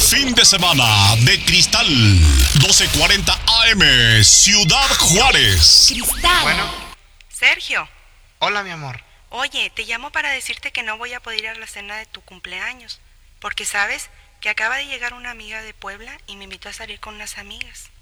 fin de semana de Cristal 1240 AM, Ciudad Juárez. Cristal. Bueno, Sergio, hola mi amor. oye, te llamo para decirte que no voy a poder ir a la cena de tu cumpleaños, porque sabes que acaba de llegar una amiga de Puebla y me invitó a salir con unas amigas.